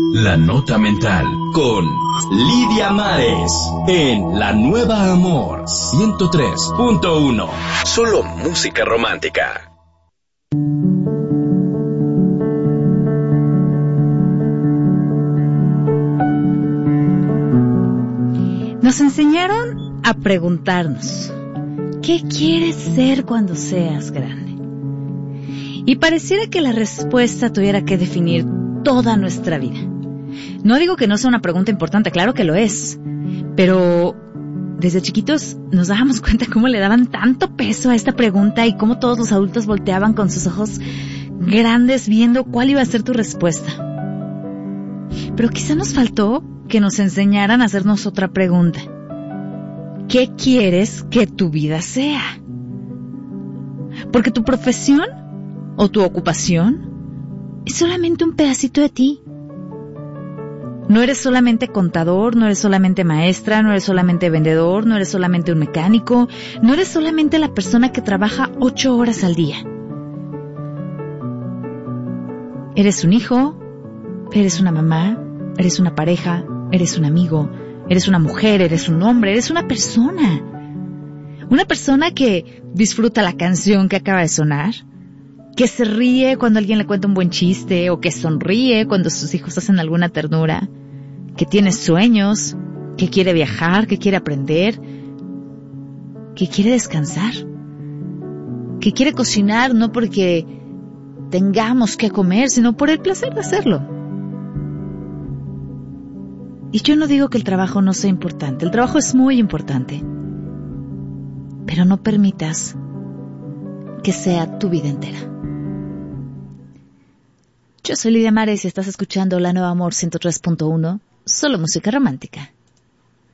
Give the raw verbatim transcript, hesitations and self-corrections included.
La Nota Mental con Lidia Mares en La Nueva Amor ciento tres punto uno. Solo música romántica. Nos enseñaron a preguntarnos, ¿qué quieres ser cuando seas grande? Y pareciera que la respuesta tuviera que definir toda nuestra vida. No digo que no sea una pregunta importante, claro que lo es, pero desde chiquitos nos dábamos cuenta cómo le daban tanto peso a esta pregunta y cómo todos los adultos volteaban con sus ojos grandes viendo cuál iba a ser tu respuesta. Pero quizá nos faltó que nos enseñaran a hacernos otra pregunta. ¿Qué quieres que tu vida sea? Porque tu profesión o tu ocupación es solamente un pedacito de ti. No eres solamente contador, no eres solamente maestra, no eres solamente vendedor, no eres solamente un mecánico, no eres solamente la persona que trabaja ocho horas al día. Eres un hijo, eres una mamá, eres una pareja, eres un amigo, eres una mujer, eres un hombre, eres una persona. Una persona que disfruta la canción que acaba de sonar, que se ríe cuando alguien le cuenta un buen chiste o que sonríe cuando sus hijos hacen alguna ternura, que tiene sueños, que quiere viajar, que quiere aprender, que quiere descansar, que quiere cocinar no porque tengamos que comer, sino por el placer de hacerlo. Y yo no digo que el trabajo no sea importante, el trabajo es muy importante, pero no permitas que sea tu vida entera. Yo soy Lidia Mares y estás escuchando La Nueva Amor ciento tres punto uno, solo música romántica.